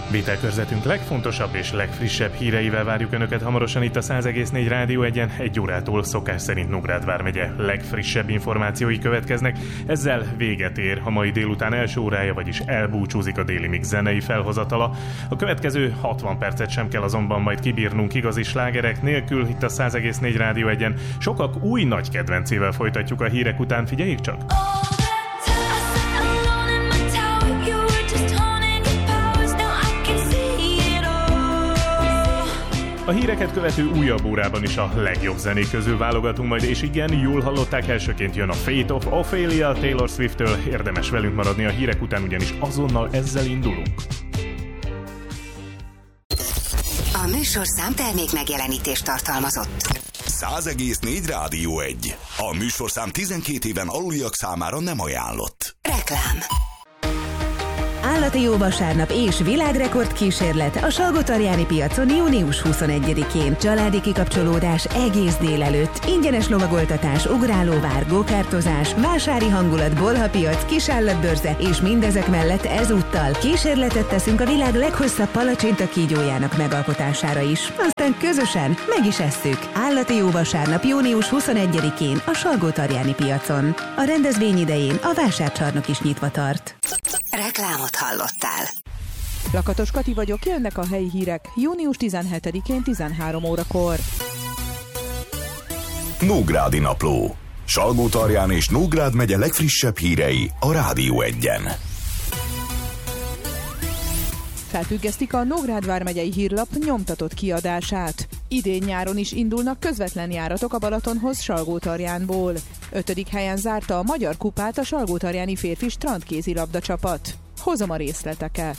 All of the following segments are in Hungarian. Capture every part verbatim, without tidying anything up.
Vételkörzetünk legfontosabb és legfrissebb híreivel várjuk Önöket hamarosan itt a száz egész négy Rádió egyen. Egy órától szokás szerint Nógrád vármegye legfrissebb információi következnek. Ezzel véget ér a mai délután első órája, vagyis elbúcsúzik a Déli Mix zenei felhozatala. A következő hatvan percet sem kell azonban majd kibírnunk igazi slágerek nélkül itt a száz egész négy Rádió egyen. Sokak új nagy kedvencével folytatjuk a hírek után, figyeljük csak! A híreket követő újabb órában is a legjobb zenék közül válogatunk majd, és igen, jól hallották, elsőként jön a Fate of Ophelia Taylor Swift-től. Érdemes velünk maradni a hírek után, ugyanis azonnal ezzel indulunk. A műsorszám termék megjelenítést tartalmazott. száz egész négy Rádió egy. A műsorszám tizenkét éven aluliak számára nem ajánlott. Reklám. Állati jó vasárnap és világrekord kísérlet a Salgótarjáni piacon június huszonegyedikén. Családi kikapcsolódás egész délelőtt. Ingyenes lovagoltatás, ugrálóvár, gokártozás, vásári hangulat, bolhapiac, kisállatbörze, és mindezek mellett ezúttal kísérletet teszünk a világ leghosszabb palacsinta kígyójának megalkotására is. Aztán közösen meg is esszük. Állati jó vasárnap június huszonegyedikén a Salgótarjáni piacon. A rendezvény idején a vásárcsarnok is nyitva tart. Reklámot hallottál. Lakatos Kati vagyok, jönnek a helyi hírek június tizenhetedikén tizenhárom órakor. Nógrádi Napló. Salgótarján és Nógrád megye legfrissebb hírei a Rádió egyen. Felfüggesztik a Nógrád vármegyei hírlap nyomtatott kiadását. Idén nyáron is indulnak közvetlen járatok a Balatonhoz Salgótarjánból. Ötödik helyen zárta a Magyar Kupát a salgótarjáni férfi strandkézilabda csapat. Hozom a részleteket.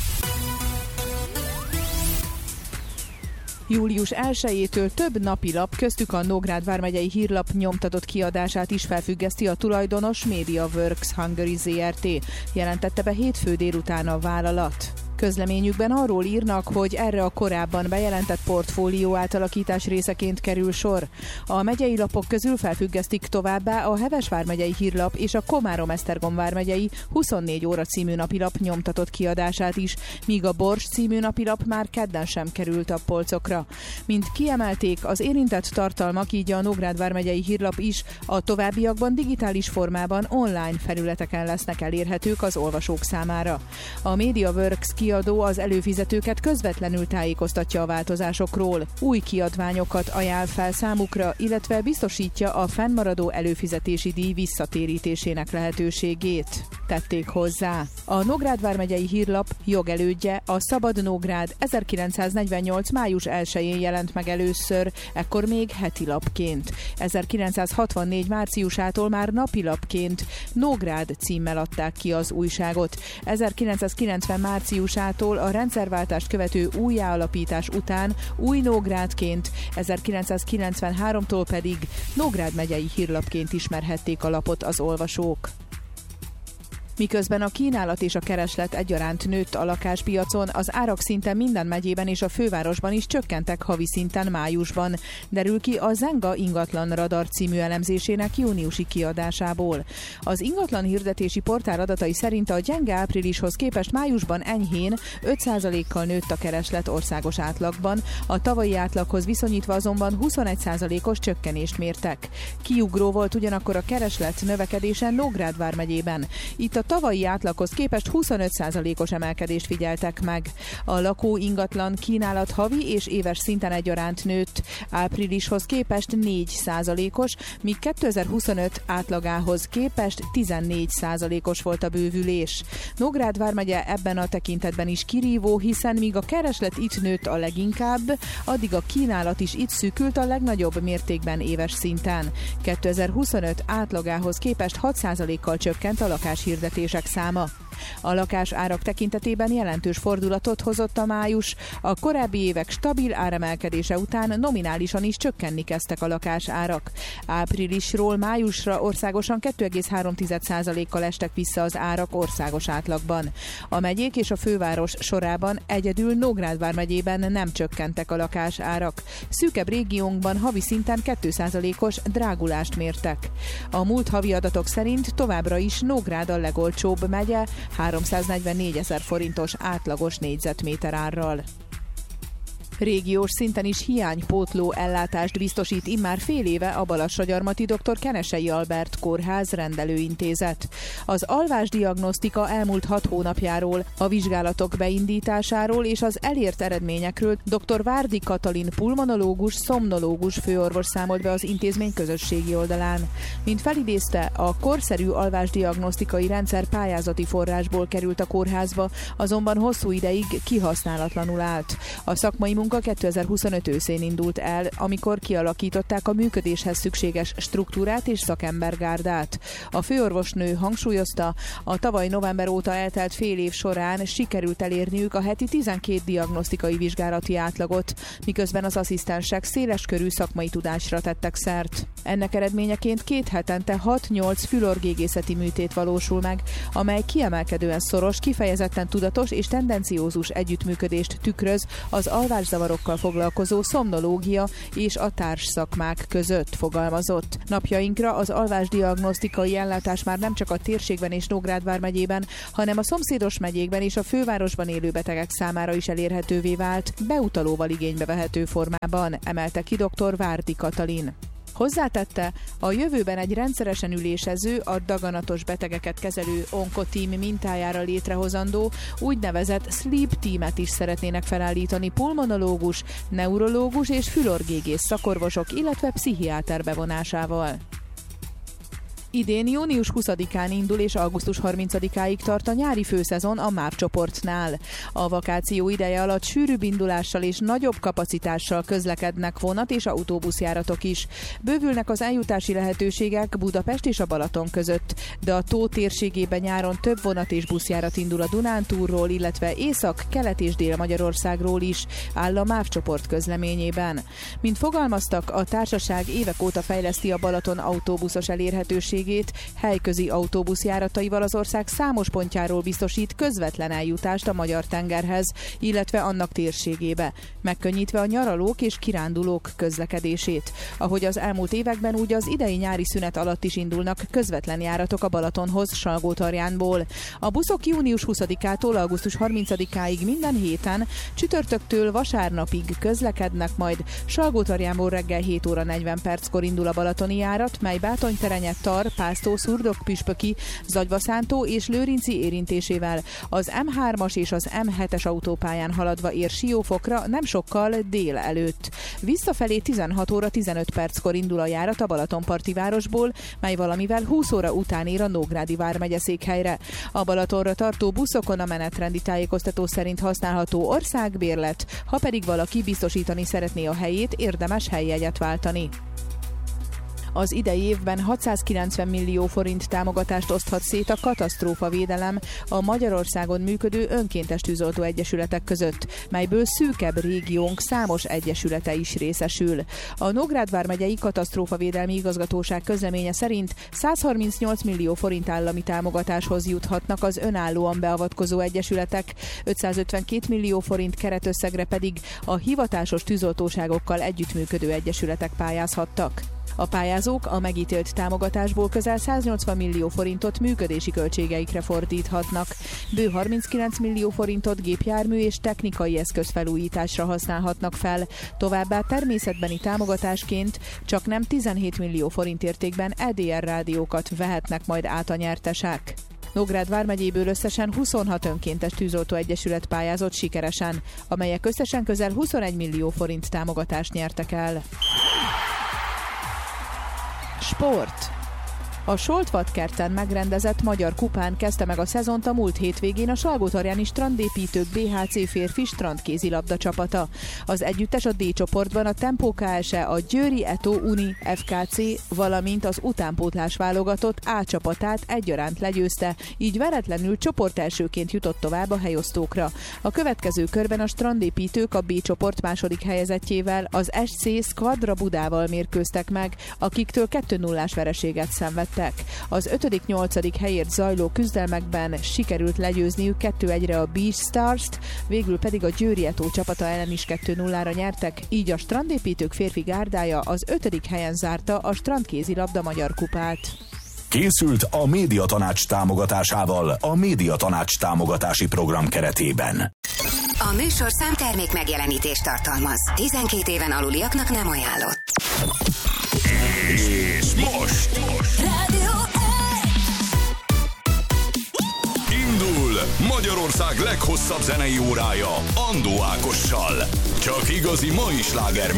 július elsejétől több napilap, köztük a Nógrád vármegyei hírlap nyomtatott kiadását is felfüggeszti a tulajdonos MediaWorks Hungary zé er té, jelentette be hétfő délután a vállalat. Közleményükben arról írnak, hogy erre a korábban bejelentett portfólió átalakítás részeként kerül sor. A megyei lapok közül felfüggesztik továbbá a Heves vármegyei hírlap és a Komárom-Esztergom vármegyei huszonnégy óra című napilap nyomtatott kiadását is, míg a Bors című napilap már kedden sem került a polcokra. Mint kiemelték, az érintett tartalmak, így a Nógrád vármegyei hírlap is a továbbiakban digitális formában online felületeken lesznek elérhetők az olvasók számára. A MediaWorks kiadó az előfizetőket közvetlenül tájékoztatja a változásokról, új kiadványokat ajánl fel számukra, illetve biztosítja a fennmaradó előfizetési díj visszatérítésének lehetőségét. Tették hozzá. A Nógrád vármegyei hírlap jogelődje, a Szabad Nógrád ezerkilencszáznegyvennyolc május elsején jelent meg először, ekkor még heti lapként. ezerkilencszázhatvannégy márciusától már napilapként Nógrád címmel adták ki az újságot. ezerkilencszázkilencven márciusától a rendszerváltást követő újjáalapítás után új Nógrádként, ezerkilencszázkilencvenháromtól pedig Nógrád megyei hírlapként ismerhették a lapot az olvasók. Miközben a kínálat és a kereslet egyaránt nőtt a lakáspiacon, az árak szinte minden megyében és a fővárosban is csökkentek havi szinten májusban, derül ki a Zenga ingatlan radar című elemzésének júniusi kiadásából. Az ingatlan hirdetési portál adatai szerint a gyenge áprilishoz képest májusban enyhén öt százalékkal nőtt a kereslet országos átlagban, a tavalyi átlaghoz viszonyítva azonban huszonegy százalékos csökkenést mértek. Kiugró volt ugyanakkor a kereslet növekedése Nógrád vármegyében. Itt a tavalyi átlaghoz képest huszonöt százalékos emelkedést figyeltek meg. A lakó ingatlan kínálat havi és éves szinten egyaránt nőtt, áprilishoz képest négy százalékos, míg kétezer-huszonöt átlagához képest tizennégy százalékos volt a bővülés. Nógrád vármegye ebben a tekintetben is kirívó, hiszen míg a kereslet itt nőtt a leginkább, addig a kínálat is itt szűkült a legnagyobb mértékben éves szinten. kétezer-huszonöt átlagához képest hat százalékkal csökkent a lakáshirdetés száma. A lakás árak tekintetében jelentős fordulatot hozott a május. A korábbi évek stabil áremelkedése után nominálisan is csökkenni kezdtek a lakás árak. Áprilisról májusra országosan kettő egész három százalékkal estek vissza az árak országos átlagban. A megyék és a főváros sorában egyedül Nógrád vármegyében nem csökkentek a lakás árak. Szűkebb régiónkban havi szinten két százalékos drágulást mértek. A múlt havi adatok szerint továbbra is Nógrád a legolcsóbb megye, háromszáznegyvennégy ezer forintos átlagos négyzetméter árral. Régiós szinten is hiánypótló ellátást biztosít immár fél éve a Balassagyarmati dr. Kenesei Albert Kórház rendelőintézet. Az alvásdiagnosztika elmúlt hat hónapjáról, a vizsgálatok beindításáról és az elért eredményekről dr. Várdi Katalin pulmonológus, szomnológus főorvos számolt be az intézmény közösségi oldalán. Mint felidézte, a korszerű alvásdiagnosztikai rendszer pályázati forrásból került a kórházba, azonban hosszú ideig kihasználatlanul állt. A szakmai munka kétezer-huszonöt őszén indult el, amikor kialakították a működéshez szükséges struktúrát és szakembergárdát. A főorvosnő hangsúlyozta, a tavaly november óta eltelt fél év során sikerült elérniük a heti tizenkét diagnosztikai vizsgálati átlagot, miközben az asszisztensek széleskörű szakmai tudásra tettek szert. Ennek eredményeként két hetente hat-nyolc fülorgégészeti műtét valósul meg, amely kiemelkedően szoros, kifejezetten tudatos és tendenciózus együttműködést tükröz az alvászavarokkal foglalkozó szomnológia és a társszakmák között, fogalmazott. Napjainkra az alvásdiagnosztikai ellátás már nem csak a térségben és Nógrád vármegyében, hanem a szomszédos megyékben és a fővárosban élő betegek számára is elérhetővé vált, beutalóval igénybe vehető formában, emelte ki dr. Várdi Katalin. Hozzátette, a jövőben egy rendszeresen ülésező, a daganatos betegeket kezelő onkoteam mintájára létrehozandó úgynevezett sleep teamet is szeretnének felállítani pulmonológus, neurológus és fülorgégész szakorvosok, illetve pszichiáter bevonásával. Idén június huszadikán indul és augusztus harmincadikáig tart a nyári főszezon a MÁV csoportnál. A vakáció ideje alatt sűrűbb indulással és nagyobb kapacitással közlekednek vonat és autóbuszjáratok is. Bővülnek az eljutási lehetőségek Budapest és a Balaton között, de a tó térségében nyáron több vonat és buszjárat indul a Dunántúlról, illetve Észak-, Kelet- és Dél-Magyarországról is, áll a MÁV csoport közleményében. Mint fogalmaztak, a társaság évek óta fejleszti a Balaton autóbuszos elérhetőségét, helyközi autóbuszjárataival az ország számos pontjáról biztosít közvetlen eljutást a Magyar-tengerhez, illetve annak térségébe, megkönnyítve a nyaralók és kirándulók közlekedését. Ahogy az elmúlt években, úgy az idei nyári szünet alatt is indulnak közvetlen járatok a Balatonhoz Salgótarjánból. A buszok június huszadikától augusztus harmincadikáig minden héten, csütörtöktől vasárnapig közlekednek, majd Salgótarjánból reggel hét óra negyven perckor indul a balatoni járat, mely Bátonyterenye, Tar, Pásztó, Szurdok, Püspöki, Zagyvaszántó és Lőrinci érintésével az em hármas és az em hetes autópályán haladva ér Siófokra nem sokkal dél előtt. Visszafelé tizenhat óra tizenöt perckor indul a járat a Balatonparti városból, mely valamivel húsz óra után ér a Nógrádi vármegye székhelyre. A Balatonra tartó buszokon a menetrendi tájékoztató szerint használható országbérlet, ha pedig valaki biztosítani szeretné a helyét, érdemes helyjegyet váltani. Az idei évben hatszázkilencven millió forint támogatást oszthat szét a katasztrófavédelem a Magyarországon működő önkéntes tűzoltó egyesületek között, melyből szűkebb régiónk számos egyesülete is részesül. A Nógrád vármegyei katasztrófavédelmi igazgatóság közleménye szerint százharmincnyolc millió forint állami támogatáshoz juthatnak az önállóan beavatkozó egyesületek, ötszázötvenkét millió forint keretösszegre pedig a hivatásos tűzoltóságokkal együttműködő egyesületek pályázhattak. A pályázók a megítélt támogatásból közel száznyolcvan millió forintot működési költségeikre fordíthatnak. Bő harminckilenc millió forintot gépjármű és technikai eszköz felújításra használhatnak fel. Továbbá természetbeni támogatásként csak nem tizenhét millió forint értékben é dé er rádiókat vehetnek majd át a nyertesek. Nógrád vármegyéből összesen huszonhat önkéntes tűzoltó egyesület pályázott sikeresen, amelyek összesen közel huszonegy millió forint támogatást nyertek el. Sport. A Soltvatkerten megrendezett Magyar Kupán kezdte meg a szezont a múlt hétvégén a Salgótarjáni Strandépítők bé há cé férfi strandkézilabda csapata. Az együttes a D csoportban a Tempo ká es e, a Győri Eto Uni ef ká cé, valamint az utánpótlás válogatott A csapatát egyaránt legyőzte, így veretlenül csoportelsőként jutott tovább a helyosztókra. A következő körben a Strandépítők a B csoport második helyezettjével, az es cé Squadra Budával mérkőztek meg, akiktől kettő nullás vereséget szenvedtek. Az ötödik-nyolcadik helyért zajló küzdelmekben sikerült legyőzniük kettő egyre a Beach Stars-t, végül pedig a Győri Eto csapata ellen is kettő nullára nyertek, így a Strandépítők férfi gárdája az ötödik helyen zárta a strandkézilabda Magyar Kupát. Készült a Médiatanács támogatásával a Médiatanács támogatási program keretében. A műsor számtermék megjelenítést tartalmaz. tizenkét éven aluliaknak nem ajánlott. És most, most. Rádió Indul Magyarország leghosszabb zenei órája Andó Ákossal. Csak igazi mai sláger